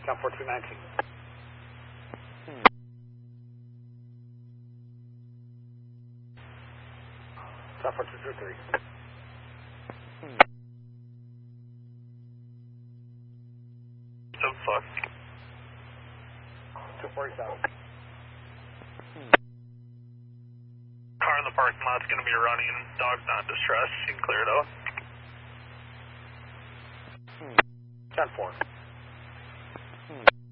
John 4219. John 4223. So fuck. 247. Car in the parking lot's gonna be running. Dog's not in distress. You can clear it out. John 4.